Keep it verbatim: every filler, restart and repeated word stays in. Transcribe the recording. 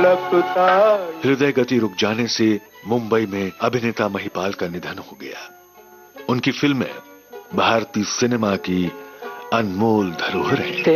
धड़कता। हृदय गति रुक जाने से मुंबई में अभिनेता महिपाल का निधन हो गया। उनकी फिल्में भारतीय सिनेमा की अनमोल धरोहर हैं।